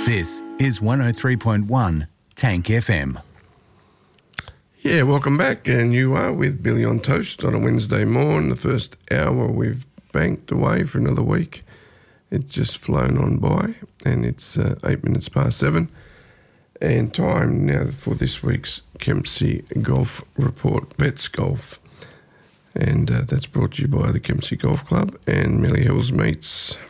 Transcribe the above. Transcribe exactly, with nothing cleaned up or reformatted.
This is one oh three point one Tank F M. Yeah, welcome back, and you are with Billy on Toast on a Wednesday morning. The first hour we've banked away for another week. It's just flown on by, and it's uh, eight minutes past seven. And time now for this week's Kempsey Golf Report, Betts Golf. And uh, that's brought to you by the Kempsey Golf Club and Millie Hills Meats.